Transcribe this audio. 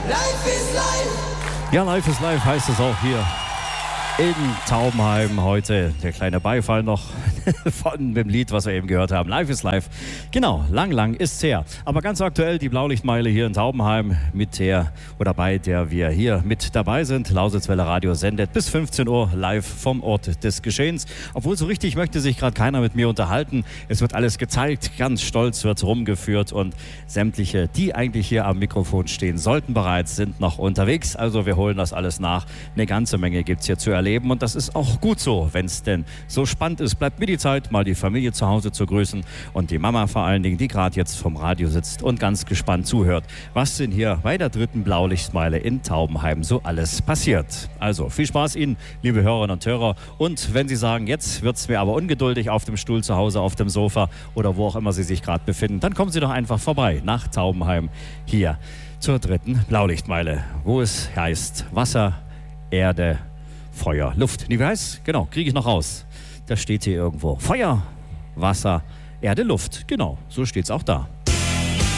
Life is life. Ja, Life is Life heißt es auch hier in Taubenheim heute. Der kleine Beifall noch von dem Lied, was wir eben gehört haben. Life is Life. Genau, lang ist's her. Aber ganz aktuell die Blaulichtmeile hier in Taubenheim, mit der oder bei der wir hier mit dabei sind. Lausitzwelle Radio sendet bis 15 Uhr live vom Ort des Geschehens. Obwohl so richtig möchte sich gerade keiner mit mir unterhalten. Es wird alles gezeigt, ganz stolz wird rumgeführt und sämtliche, die eigentlich hier am Mikrofon stehen sollten bereits, sind noch unterwegs. Also wir holen das alles nach. Eine ganze Menge gibt's hier zu erleben und das ist auch gut so, wenn es denn so spannend ist. Bleibt mir die Zeit, mal die Familie zu Hause zu grüßen und die Mama vor allen Dingen, die gerade jetzt vom Radio sitzt und ganz gespannt zuhört, was denn hier bei der dritten Blaulichtmeile in Taubenheim so alles passiert. Also viel Spaß Ihnen, liebe Hörerinnen und Hörer, und wenn Sie sagen, jetzt wird es mir aber ungeduldig auf dem Stuhl zu Hause, auf dem Sofa oder wo auch immer Sie sich gerade befinden, dann kommen Sie doch einfach vorbei nach Taubenheim hier zur dritten Blaulichtmeile, wo es heißt Wasser, Erde, Feuer, Luft. Nee, wie heißt? Genau, kriege ich noch raus. Das steht hier irgendwo. Feuer, Wasser, Erde, Luft. Genau, so steht es auch da.